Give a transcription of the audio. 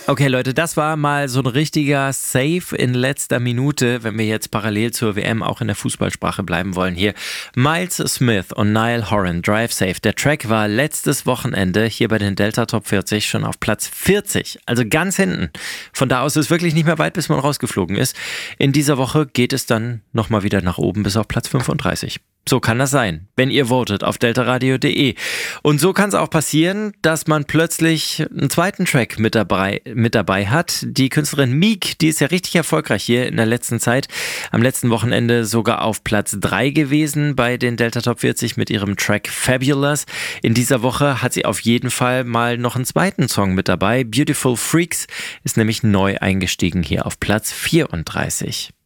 Okay, Leute, das war mal so ein richtiger Save in letzter Minute, wenn wir jetzt parallel zur WM auch in der Fußballsprache bleiben wollen hier. Miles Smith und Niall Horan, Drive Safe. Der Track war letztes Wochenende hier bei den Delta Top 40 schon auf Platz 40, also ganz hinten. Von da aus ist wirklich nicht mehr weit, bis man rausgeflogen ist. In dieser Woche geht es dann nochmal wieder nach oben bis auf Platz 35. So kann das sein, wenn ihr votet auf deltaradio.de. Und so kann es auch passieren, dass man plötzlich einen zweiten Track mit dabei hat. Die Künstlerin Meek, die ist ja richtig erfolgreich hier in der letzten Zeit. Am letzten Wochenende sogar auf Platz 3 gewesen bei den Delta Top 40 mit ihrem Track Fabulous. In dieser Woche hat sie auf jeden Fall mal noch einen zweiten Song mit dabei. Beautiful Freaks ist nämlich neu eingestiegen hier auf Platz 34.